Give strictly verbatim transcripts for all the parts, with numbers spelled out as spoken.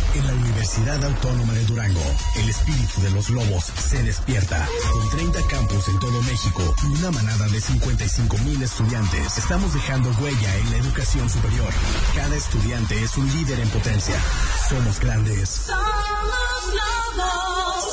En la Universidad Autónoma de Durango, el espíritu de los lobos se despierta. Con treinta campus en todo México y una manada de cincuenta y cinco mil estudiantes, estamos dejando huella en la educación superior. Cada estudiante es un líder en potencia. Somos grandes. Somos lobos.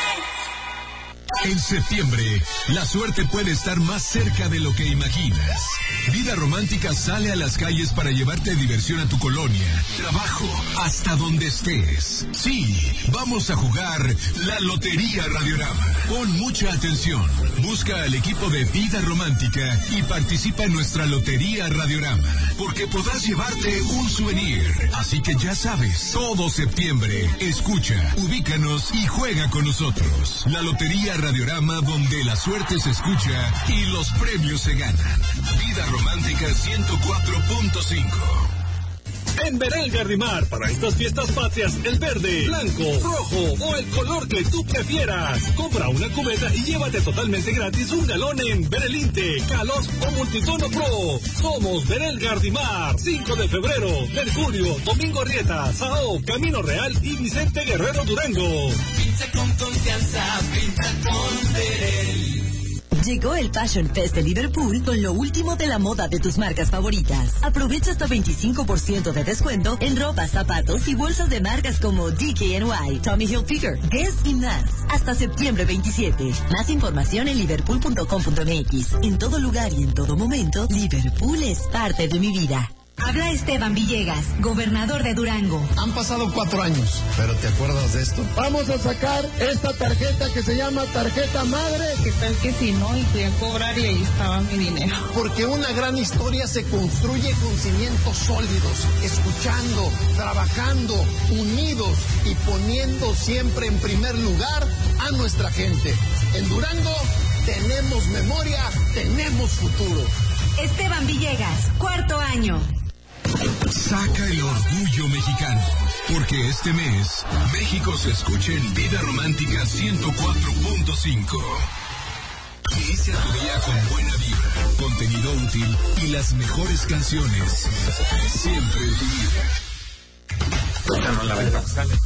En septiembre, la suerte puede estar más cerca de lo que imaginas. Vida Romántica sale a las calles para llevarte diversión a tu colonia, trabajo, hasta donde estés. Sí, vamos a jugar la Lotería Radiorama. Pon mucha atención. Busca al equipo de Vida Romántica y participa en nuestra Lotería Radiorama, porque podrás llevarte un souvenir. Así que ya sabes, todo septiembre, escucha, ubícanos y juega con nosotros. La Lotería Radiorama, donde la suerte se escucha y los premios se ganan. Vida Romántica ciento cuatro punto cinco. En Verel Gardimar, para estas fiestas patrias, el verde, blanco, rojo o el color que tú prefieras. Compra una cubeta y llévate totalmente gratis un galón en Verelinte, Calos o Multitono Pro. Somos Verel Gardimar. cinco de febrero, Mercurio, Domingo Arrieta, Sao, Camino Real y Vicente Guerrero Durango. Pinta con confianza, pinta con Verel. Llegó el Fashion Fest de Liverpool con lo último de la moda de tus marcas favoritas. Aprovecha hasta veinticinco por ciento de descuento en ropa, zapatos y bolsas de marcas como D K N Y, Tommy Hilfiger, Guess y más. Hasta septiembre veintisiete. Más información en liverpool punto com punto m x. En todo lugar y en todo momento, Liverpool es parte de mi vida. Habla Esteban Villegas, gobernador de Durango. Han pasado cuatro años, pero ¿te acuerdas de esto? Vamos a sacar esta tarjeta que se llama tarjeta madre. ¿Qué tal que si no? Y fui a cobrar y ahí estaba mi dinero. Porque una gran historia se construye con cimientos sólidos, escuchando, trabajando, unidos y poniendo siempre en primer lugar a nuestra gente. En Durango tenemos memoria, tenemos futuro. Esteban Villegas, cuarto año. Saca el orgullo mexicano, porque este mes México se escucha en Vida Romántica ciento cuatro punto cinco. Inicia tu día con buena vibra, contenido útil y las mejores canciones. Siempre en tu vida. Cuéntanos la verdad.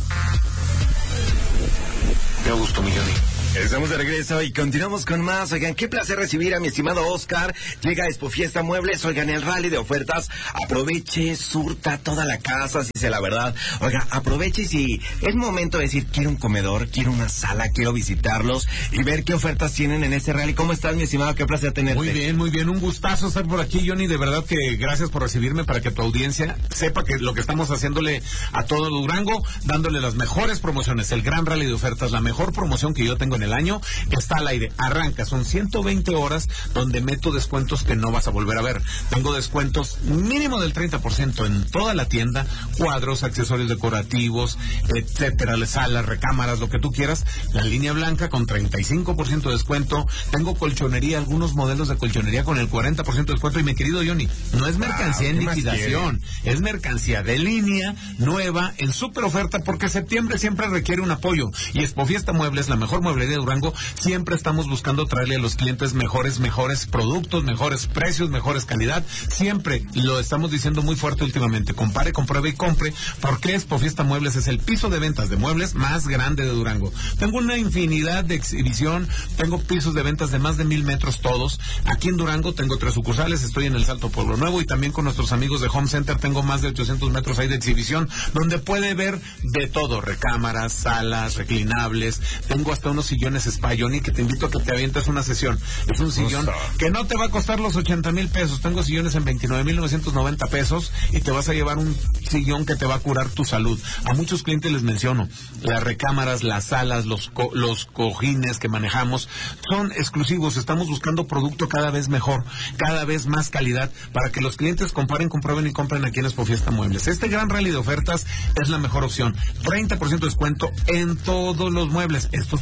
Qué gusto, mi Johnny. Estamos de regreso y continuamos con más. Oigan, qué placer recibir a mi estimado Oscar. Llega a Expo Fiesta Muebles. Oigan, el rally de ofertas. Aproveche, surta toda la casa, si sé la verdad. Oiga, aproveche y si es momento de decir, quiero un comedor, quiero una sala, quiero visitarlos y ver qué ofertas tienen en ese rally. ¿Cómo estás, mi estimado? Qué placer tenerte. Muy bien, muy bien. Un gustazo estar por aquí, Johnny. De verdad que gracias por recibirme, para que tu audiencia sepa que lo que estamos haciéndole a todo Durango, dándole las mejores promociones. El gran rally de ofertas, la mejor promoción que yo tengo en el año, está al aire. Arranca, son ciento veinte horas donde meto descuentos que no vas a volver a ver. Tengo descuentos mínimo del treinta por ciento en toda la tienda, cuadros, accesorios decorativos, etcétera, salas, recámaras, lo que tú quieras. La línea blanca con treinta y cinco por ciento de descuento. Tengo colchonería, algunos modelos de colchonería con el cuarenta por ciento de descuento. Y mi querido Johnny, no es mercancía en liquidación, es mercancía de línea nueva en super oferta, porque septiembre siempre requiere un apoyo. Y Expo Fiesta Muebles, la mejor mueblería de Durango, siempre estamos buscando traerle a los clientes mejores, mejores productos, mejores precios, mejores calidad. Siempre lo estamos diciendo muy fuerte últimamente. Compare, compruebe y compre, porque Expo Fiesta Muebles es el piso de ventas de muebles más grande de Durango. Tengo una infinidad de exhibición, tengo pisos de ventas de más de mil metros todos. Aquí en Durango tengo tres sucursales, estoy en el Salto Pueblo Nuevo y también con nuestros amigos de Home Center tengo más de ochocientos metros ahí de exhibición, donde puede ver de todo, recámaras, salas, reclinables. Tengo hasta unos sillones spa, Johnny, que te invito a que te avientes una sesión. Es un sillón que no te va a costar los ochenta mil pesos. Tengo sillones en veintinueve mil novecientos noventa pesos y te vas a llevar un sillón que te va a curar tu salud. A muchos clientes les menciono, las recámaras, las salas, los, co los cojines que manejamos son exclusivos. Estamos buscando producto cada vez mejor, cada vez más calidad, para que los clientes comparen, comprueben y compren aquí en Expo Fiesta Muebles. Este gran rally de ofertas es la mejor opción. treinta por ciento de descuento en todos los muebles. Estos precios yo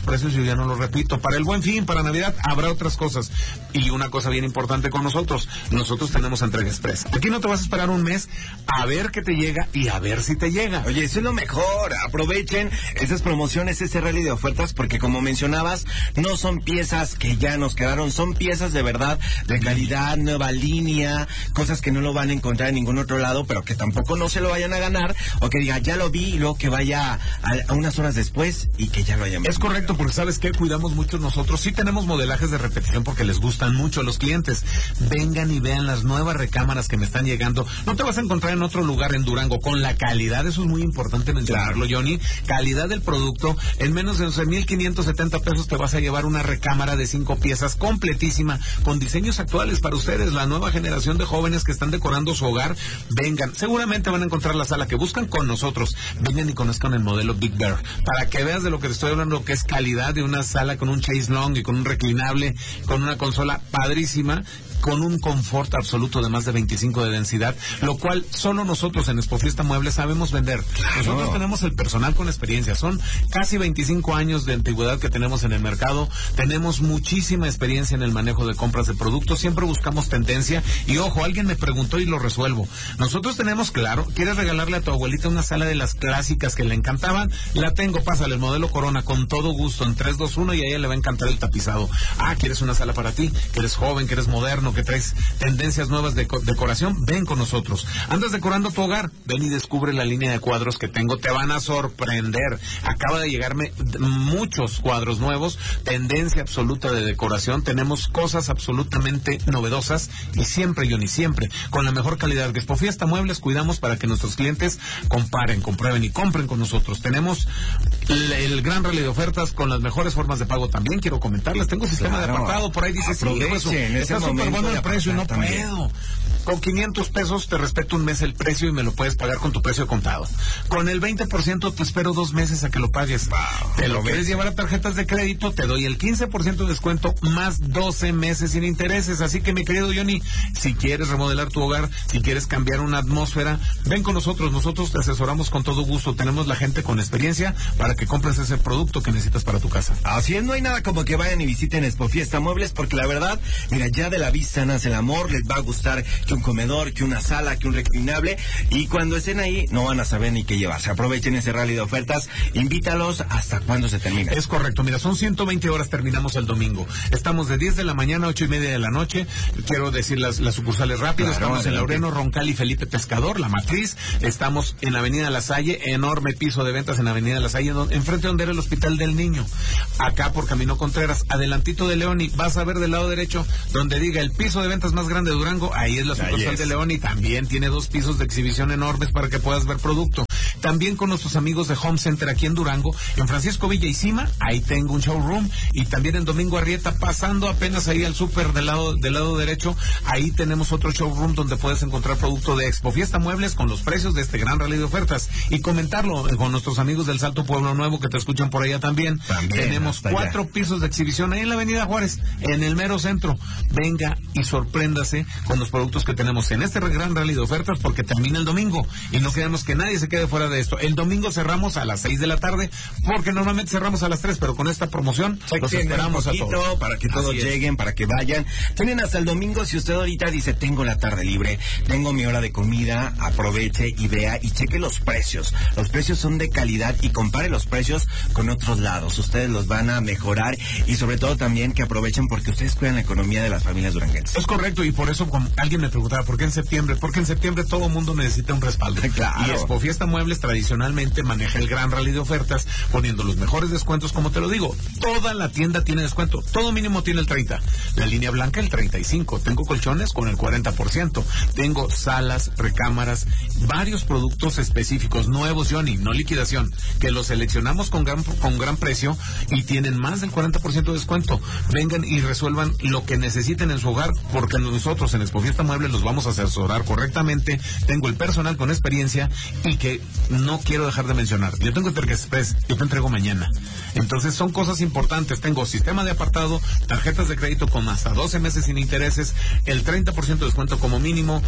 pero ya no lo repito. Para el Buen Fin, para Navidad, habrá otras cosas. Y una cosa bien importante con nosotros, nosotros tenemos entrega express. Aquí no te vas a esperar un mes a ver qué te llega y a ver si te llega. Oye, eso es lo mejor. Aprovechen esas promociones, ese rally de ofertas, porque como mencionabas, no son piezas que ya nos quedaron, son piezas de verdad, de calidad, nueva línea, cosas que no lo van a encontrar en ningún otro lado, pero que tampoco no se lo vayan a ganar, o que diga, ya lo vi, y luego que vaya a, a unas horas después y que ya lo hayan visto. Es correcto, porque ¿sabes qué? Cuidamos mucho nosotros. Sí tenemos modelajes de repetición porque les gustan mucho a los clientes. Vengan y vean las nuevas recámaras que me están llegando. No te vas a encontrar en otro lugar en Durango con la calidad, eso es muy importante mencionarlo, Johnny. Calidad del producto. En menos de once mil quinientos setenta pesos te vas a llevar una recámara de cinco piezas completísima, con diseños actuales para ustedes, la nueva generación de jóvenes que están decorando su hogar. Vengan, seguramente van a encontrar la sala que buscan con nosotros. Vengan y conozcan el modelo Big Bear, para que veas de lo que te estoy hablando, que es calidad de una sala con un chaise lounge y con un reclinable, con una consola padrísima, con un confort absoluto de más de veinticinco de densidad, lo cual solo nosotros en Expo Fiesta Muebles sabemos vender. Claro. Nosotros tenemos el personal con experiencia, son casi veinticinco años de antigüedad que tenemos en el mercado, tenemos muchísima experiencia en el manejo de compras de productos, siempre buscamos tendencia y ojo, alguien me preguntó y lo resuelvo. Nosotros tenemos, claro, ¿quieres regalarle a tu abuelita una sala de las clásicas que le encantaban? La tengo, pásale el modelo Corona con todo gusto en tres dos uno y a ella le va a encantar el tapizado. Ah, ¿quieres una sala para ti? Que eres joven, que eres moderno, que traes tendencias nuevas de decoración, ven con nosotros. ¿Andas decorando tu hogar? Ven y descubre la línea de cuadros que tengo, te van a sorprender. Acaba de llegarme muchos cuadros nuevos, tendencia absoluta de decoración, tenemos cosas absolutamente novedosas y siempre, Johnny, siempre, con la mejor calidad. De Expo Fiesta Muebles cuidamos para que nuestros clientes comparen, comprueben y compren con nosotros. Tenemos el, el gran rally de ofertas con las mejores formas de pago también, quiero comentarles, tengo sistema claro. de apartado, por ahí dice, sí, eso, está súper bueno el precio y no también. puedo. Con quinientos pesos te respeto un mes el precio y me lo puedes pagar con tu precio contado. Con el veinte por ciento te espero dos meses a que lo pagues. Wow, te lo quieres llevar a tarjetas de crédito, te doy el quince por ciento de descuento más doce meses sin intereses. Así que, mi querido Johnny, si quieres remodelar tu hogar, si quieres cambiar una atmósfera, ven con nosotros. Nosotros te asesoramos con todo gusto. Tenemos la gente con experiencia para que compres ese producto que necesitas para tu casa. Así es, no hay nada como que vayan y visiten Expo Fiesta Muebles, porque la verdad, mira, ya de la vista nace el amor. Les va a gustar que un comedor, que una sala, que un reclinable, y cuando estén ahí no van a saber ni qué llevarse. Aprovechen ese rally de ofertas, invítalos hasta cuando se termina. Es correcto, mira, son ciento veinte horas, terminamos el domingo. Estamos de diez de la mañana a ocho y media de la noche. Quiero decir las, las sucursales rápidas. Claro, estamos en Laureano, Roncal y Felipe Pescador, La Matriz. Estamos en Avenida La Salle, enorme piso de ventas en Avenida La Salle, donde, enfrente donde era el Hospital del Niño. Acá por Camino Contreras, adelantito de León, y vas a ver del lado derecho donde diga el piso de ventas más grande de Durango, ahí es la sucursal de León, y también tiene dos pisos de exhibición enormes para que puedas ver producto. También con nuestros amigos de Home Center aquí en Durango, en Francisco Villa y Cima, ahí tengo un showroom, y también en Domingo Arrieta, pasando apenas ahí al súper del lado, del lado derecho, ahí tenemos otro showroom donde puedes encontrar producto de Expo Fiesta Muebles con los precios de este gran rally de ofertas, y comentarlo con nuestros amigos del Salto Pueblo Nuevo que te escuchan por allá también. También tenemos cuatro allá. pisos de exhibición ahí en la Avenida Juárez, en el mero centro. Venga y sorpréndase con los productos que tenemos en este gran rally de ofertas, porque termina el domingo y no queremos que nadie se quede fuera de esto. El domingo cerramos a las seis de la tarde, porque normalmente cerramos a las tres, pero con esta promoción los esperamos a todos. Para que todos lleguen, para que vayan. Tienen hasta el domingo. Si usted ahorita dice, tengo la tarde libre, tengo mi hora de comida, aproveche y vea y cheque los precios. Los precios son de calidad y compare los precios con otros lados. Ustedes los van a mejorar, y sobre todo también que aprovechen, porque ustedes cuidan la economía de las familias duranguenses. Es correcto, y por eso como alguien me preguntaba, ¿por qué en septiembre? Porque en septiembre todo mundo necesita un respaldo. Claro. Y Expo Fiesta Muebles tradicionalmente maneja el gran rally de ofertas poniendo los mejores descuentos, como te lo digo. Toda la tienda tiene descuento. Todo mínimo tiene el treinta. La línea blanca el treinta y cinco. Tengo colchones con el cuarenta por ciento. Tengo salas, recámaras, varios productos específicos nuevos, Johnny, no liquidación, que los seleccionamos con gran, con gran precio y tienen más del cuarenta por ciento de descuento. Vengan y resuelvan lo que necesiten en su hogar, porque nosotros en Expo Fiesta Muebles los vamos a asesorar correctamente. Tengo el personal con experiencia, y que no quiero dejar de mencionar, yo tengo Entrega Express, yo te entrego mañana. Entonces son cosas importantes. Tengo sistema de apartado, tarjetas de crédito con hasta doce meses sin intereses, el treinta por ciento de descuento como mínimo,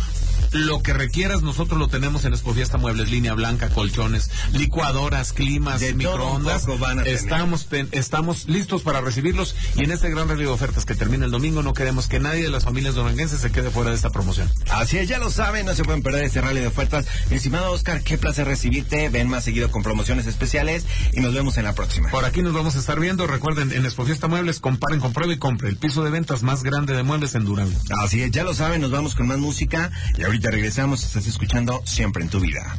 lo que requieras, nosotros lo tenemos en Expo Fiesta Muebles, línea blanca, colchones, licuadoras, climas, de microondas. Estamos, estamos listos para recibirlos y en este gran rally de ofertas que termina el domingo no queremos que nadie de las familias duranguenses se quede fuera de esta promoción. Así es, ya lo saben, no se pueden perder este rally de ofertas. Mi estimado Oscar, qué placer recibirte. Ven más seguido con promociones especiales y nos vemos en la próxima. Por aquí nos vamos a estar viendo. Recuerden, en Expo Fiesta Muebles, comparen, comprueben y compre el piso de ventas más grande de muebles en Durango. Así es, ya lo saben, nos vamos con más música y ahorita regresamos. Estás escuchando Siempre en tu Vida.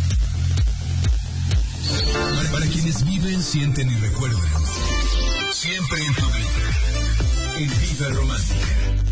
Para, para quienes viven, sienten y recuerdan. Siempre en tu vida. En Vida Romántica.